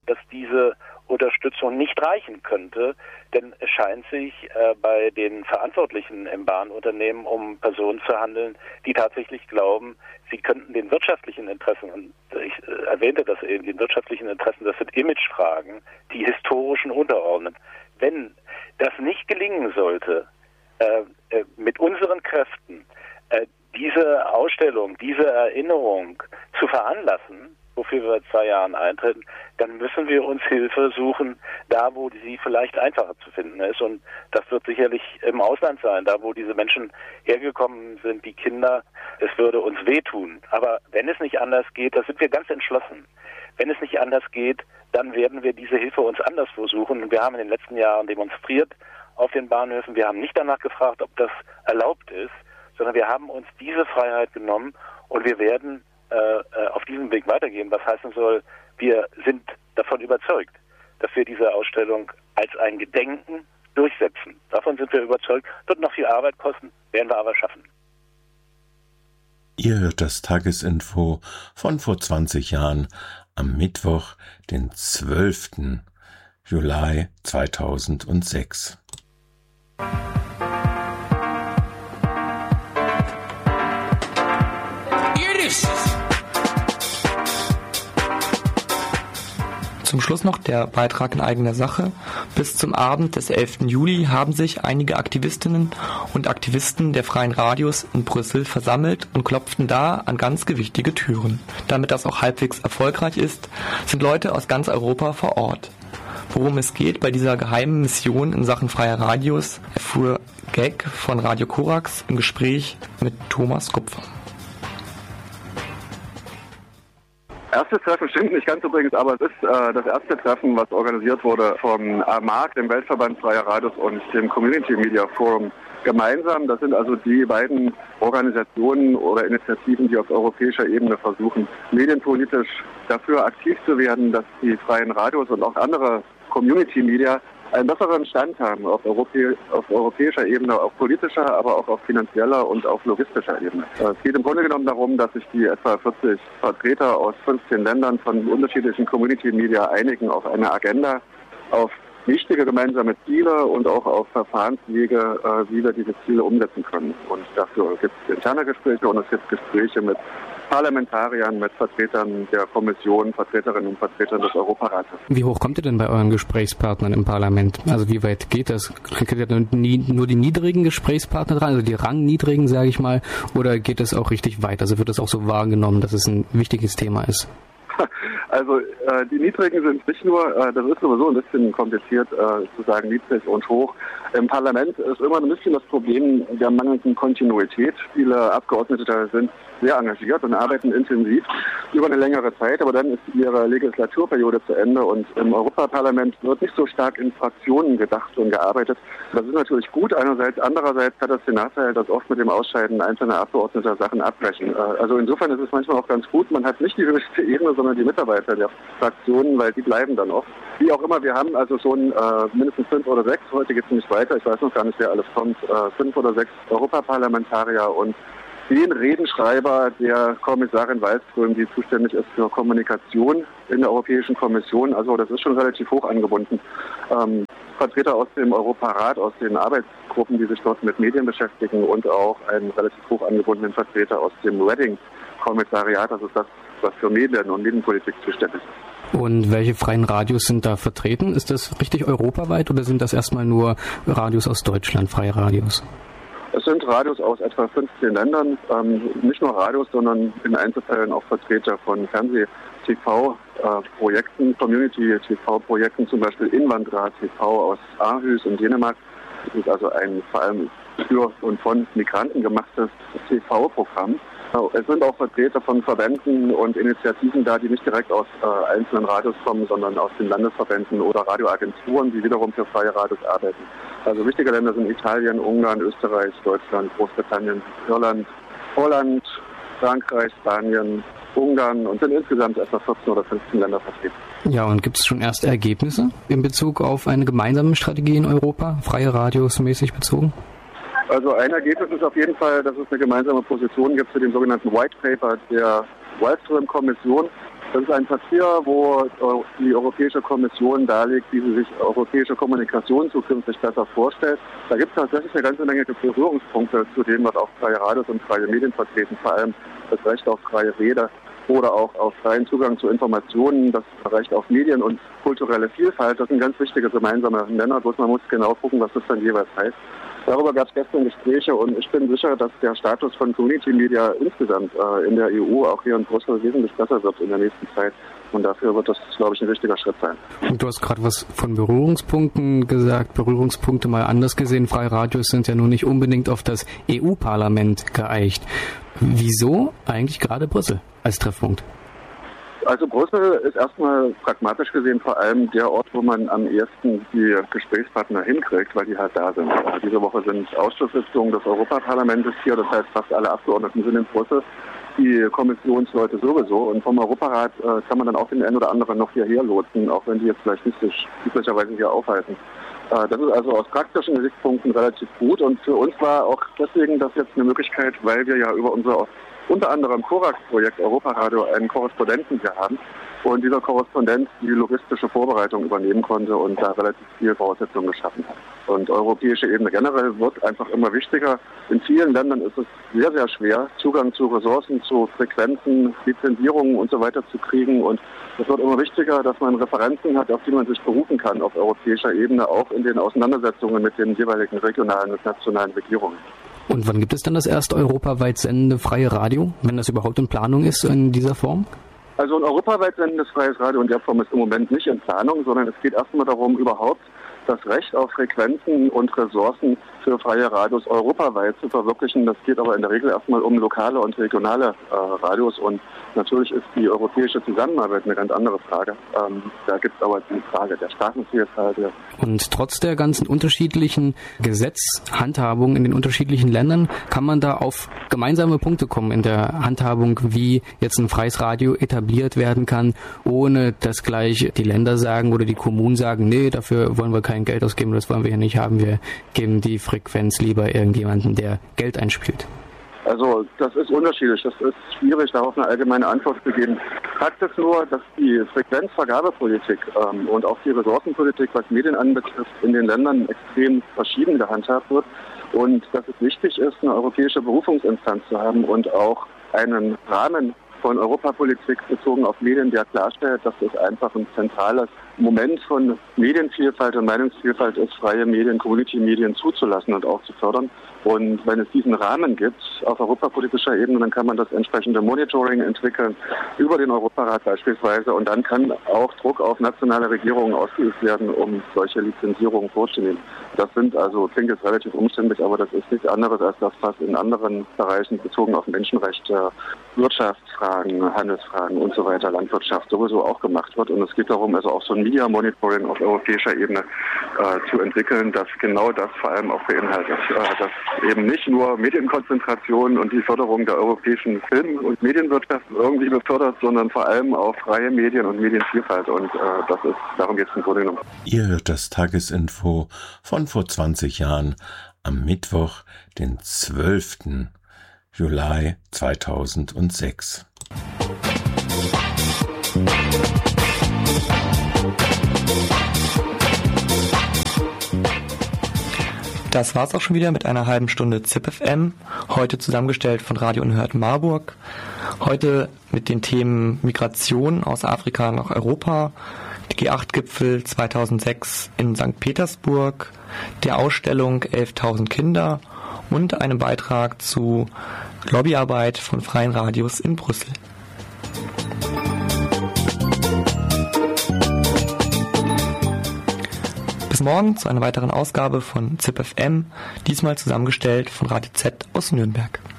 dass diese Unterstützung nicht reichen könnte, denn es scheint sich bei den Verantwortlichen im Bahnunternehmen um Personen zu handeln, die tatsächlich glauben, sie könnten den wirtschaftlichen Interessen, und ich erwähnte das eben, den wirtschaftlichen Interessen, das sind Imagefragen, die historischen unterordnen. Wenn das nicht gelingen sollte, mit unseren Kräften diese Ausstellung, diese Erinnerung zu veranlassen, wofür wir seit 2 Jahren eintreten, dann müssen wir uns Hilfe suchen, da wo sie vielleicht einfacher zu finden ist. Und das wird sicherlich im Ausland sein, da wo diese Menschen hergekommen sind, die Kinder. Es würde uns wehtun. Aber wenn es nicht anders geht, da sind wir ganz entschlossen. Wenn es nicht anders geht, dann werden wir diese Hilfe uns anderswo suchen. Und wir haben in den letzten Jahren demonstriert auf den Bahnhöfen. Wir haben nicht danach gefragt, ob das erlaubt ist, sondern wir haben uns diese Freiheit genommen und wir werden auf diesem Weg weitergehen, was heißen soll, wir sind davon überzeugt, dass wir diese Ausstellung als ein Gedenken durchsetzen. Davon sind wir überzeugt. Wird noch viel Arbeit kosten, werden wir aber schaffen. Ihr hört das Tagesinfo von vor 20 Jahren am Mittwoch, den 12. Juli 2006. Zum Schluss noch der Beitrag in eigener Sache. Bis zum Abend des 11. Juli haben sich einige Aktivistinnen und Aktivisten der Freien Radios in Brüssel versammelt und klopften da an ganz gewichtige Türen. Damit das auch halbwegs erfolgreich ist, sind Leute aus ganz Europa vor Ort. Worum es geht bei dieser geheimen Mission in Sachen Freier Radios, erfuhr Gag von Radio Korax im Gespräch mit Thomas Kupfer. Erstes Treffen stimmt nicht ganz übrigens, aber es ist das erste Treffen, was organisiert wurde vom AMAG, dem Weltverband Freier Radios, und dem Community Media Forum gemeinsam. Das sind also die beiden Organisationen oder Initiativen, die auf europäischer Ebene versuchen, medienpolitisch dafür aktiv zu werden, dass die freien Radios und auch andere Community Media einen besseren Stand haben auf europäischer Ebene, auf politischer, aber auch auf finanzieller und auf logistischer Ebene. Es geht im Grunde genommen darum, dass sich die etwa 40 Vertreter aus 15 Ländern von unterschiedlichen Community Media einigen auf eine Agenda, auf wichtige gemeinsame Ziele und auch auf Verfahrenswege, wie wir diese Ziele umsetzen können. Und dafür gibt es interne Gespräche und es gibt Gespräche mit Parlamentariern, mit Vertretern der Kommission, Vertreterinnen und Vertretern des Europarates. Wie hoch kommt ihr denn bei euren Gesprächspartnern im Parlament? Also wie weit geht das? Kriegt ihr nur die niedrigen Gesprächspartner dran, also die rangniedrigen, sage ich mal, oder geht es auch richtig weit? Also wird es auch so wahrgenommen, dass es ein wichtiges Thema ist? Also die Niedrigen sind nicht nur, das ist sowieso ein bisschen kompliziert zu sagen, niedrig und hoch. Im Parlament ist immer ein bisschen das Problem der mangelnden Kontinuität. Viele Abgeordnete sind sehr engagiert und arbeiten intensiv über eine längere Zeit, aber dann ist ihre Legislaturperiode zu Ende und im Europaparlament wird nicht so stark in Fraktionen gedacht und gearbeitet. Das ist natürlich gut einerseits, andererseits hat das den Nachteil, dass oft mit dem Ausscheiden einzelner Abgeordneter Sachen abbrechen. Also insofern ist es manchmal auch ganz gut, man hat nicht die höchste Ebene, sondern die Mitarbeiter der Fraktionen, weil die bleiben dann oft. Wie auch immer, wir haben also schon mindestens 5 oder 6, heute geht es nicht weiter, ich weiß noch gar nicht, wer alles kommt, 5 oder 6 Europaparlamentarier und den Redenschreiber der Kommissarin Wallström, die zuständig ist für Kommunikation in der Europäischen Kommission. Also das ist schon relativ hoch angebunden. Vertreter aus dem Europarat, aus den Arbeitsgruppen, die sich dort mit Medien beschäftigen und auch einen relativ hoch angebundenen Vertreter aus dem Reading-Kommissariat, das ist das, was für Medien und Medienpolitik zuständig ist. Und welche freien Radios sind da vertreten? Ist das richtig europaweit oder sind das erstmal nur Radios aus Deutschland, freie Radios? Es sind Radios aus etwa 15 Ländern, nicht nur Radios, sondern in Einzelfällen auch Vertreter von Fernseh-TV-Projekten, Community-TV-Projekten, zum Beispiel Invandrad TV aus Aarhus in Dänemark. Das ist also ein vor allem für und von Migranten gemachtes TV-Programm. Es sind auch Vertreter von Verbänden und Initiativen da, die nicht direkt aus einzelnen Radios kommen, sondern aus den Landesverbänden oder Radioagenturen, die wiederum für freie Radios arbeiten. Also wichtige Länder sind Italien, Ungarn, Österreich, Deutschland, Großbritannien, Irland, Holland, Frankreich, Spanien, Ungarn und sind insgesamt etwa 14 oder 15 Länder vertreten. Ja, und gibt es schon erste Ergebnisse in Bezug auf eine gemeinsame Strategie in Europa, freie Radios mäßig bezogen? Also ein Ergebnis ist auf jeden Fall, dass es eine gemeinsame Position gibt zu dem sogenannten White Paper der Wallström-Kommission. Das ist ein Papier, wo die Europäische Kommission darlegt, wie sie sich europäische Kommunikation zukünftig besser vorstellt. Da gibt es tatsächlich eine ganze Menge Berührungspunkte, zu denen wird auch freie Radios und freie Medien vertreten, vor allem das Recht auf freie Rede oder auch auf freien Zugang zu Informationen, das Recht auf Medien und kulturelle Vielfalt. Das sind ganz wichtige gemeinsame Nenner, bloß man muss genau gucken, was das dann jeweils heißt. Darüber gab es gestern Gespräche und ich bin sicher, dass der Status von Community Media insgesamt in der EU, auch hier in Brüssel, wesentlich besser wird in der nächsten Zeit. Und dafür wird das, glaube ich, ein wichtiger Schritt sein. Und du hast gerade was von Berührungspunkten gesagt, Berührungspunkte mal anders gesehen. Freie Radios sind ja nun nicht unbedingt auf das EU-Parlament geeicht. Wieso eigentlich gerade Brüssel als Treffpunkt? Also Brüssel ist erstmal pragmatisch gesehen vor allem der Ort, wo man am ehesten die Gesprächspartner hinkriegt, weil die halt da sind. Diese Woche sind Ausschusssitzungen des Europaparlamentes hier, das heißt fast alle Abgeordneten sind in Brüssel, die Kommissionsleute sowieso. Und vom Europarat kann man dann auch den einen oder anderen noch hierher lotsen, auch wenn die jetzt vielleicht nicht sich üblicherweise hier aufhalten. Das ist also aus praktischen Gesichtspunkten relativ gut und für uns war auch deswegen das jetzt eine Möglichkeit, weil wir ja über unser unter anderem Corax-Projekt Europaradio einen Korrespondenten hier haben und dieser Korrespondent die logistische Vorbereitung übernehmen konnte und da relativ viel Voraussetzungen geschaffen hat. Und europäische Ebene generell wird einfach immer wichtiger. In vielen Ländern ist es sehr, sehr schwer, Zugang zu Ressourcen, zu Frequenzen, Lizenzierungen und so weiter zu kriegen. Und es wird immer wichtiger, dass man Referenzen hat, auf die man sich berufen kann auf europäischer Ebene, auch in den Auseinandersetzungen mit den jeweiligen regionalen und nationalen Regierungen. Und wann gibt es dann das erste europaweit sendende freie Radio, wenn das überhaupt in Planung ist in dieser Form? Also ein europaweit sendendes freies Radio in der Form ist im Moment nicht in Planung, sondern es geht erstmal darum, überhaupt das Recht auf Frequenzen und Ressourcen für freie Radios europaweit zu verwirklichen. Das geht aber in der Regel erstmal um lokale und regionale Radios und natürlich ist die europäische Zusammenarbeit eine ganz andere Frage. Da gibt es aber die Frage der Staatenvielfalt. Und trotz der ganzen unterschiedlichen Gesetzhandhabungen in den unterschiedlichen Ländern kann man da auf gemeinsame Punkte kommen in der Handhabung, wie jetzt ein freies Radio etabliert werden kann, ohne dass gleich die Länder sagen oder die Kommunen sagen, nee, dafür wollen wir kein Geld ausgeben, das wollen wir hier nicht haben, wir geben die Frequenz lieber irgendjemanden, der Geld einspielt. Also das ist unterschiedlich, das ist schwierig, darauf eine allgemeine Antwort zu geben. Fakt ist nur, dass die Frequenzvergabepolitik und auch die Ressourcenpolitik, was Medien anbetrifft, in den Ländern extrem verschieden gehandhabt wird und dass es wichtig ist, eine europäische Berufungsinstanz zu haben und auch einen Rahmen von Europapolitik bezogen auf Medien, der klarstellt, dass das einfach ein zentrales Moment von Medienvielfalt und Meinungsvielfalt ist, freie Medien, Community-Medien zuzulassen und auch zu fördern. Und wenn es diesen Rahmen gibt auf europapolitischer Ebene, dann kann man das entsprechende Monitoring entwickeln, über den Europarat beispielsweise. Und dann kann auch Druck auf nationale Regierungen ausgeübt werden, um solche Lizenzierungen vorzunehmen. Das sind also, klingt jetzt relativ umständlich, aber das ist nichts anderes als das, was in anderen Bereichen bezogen auf Menschenrechte, Wirtschaftsfragen, Handelsfragen und so weiter, Landwirtschaft sowieso auch gemacht wird. Und es geht darum, also auch so ein Media Monitoring auf europäischer Ebene zu entwickeln, das genau das vor allem auch beinhaltet. Dass eben nicht nur Medienkonzentration und die Förderung der europäischen Film- und Medienwirtschaft irgendwie befördert, sondern vor allem auch freie Medien und Medienvielfalt. Und darum geht es im Grunde genommen. Ihr hört das Tagesinfo von vor 20 Jahren am Mittwoch, den 12. Juli 2006. Das war's auch schon wieder mit einer halben Stunde ZipFM, heute zusammengestellt von Radio Unerhört Marburg. Heute mit den Themen Migration aus Afrika nach Europa, G8-Gipfel 2006 in St. Petersburg, der Ausstellung 11.000 Kinder und einem Beitrag zu Lobbyarbeit von freien Radios in Brüssel. Bis morgen zu einer weiteren Ausgabe von ZipFM, diesmal zusammengestellt von Radio Z aus Nürnberg.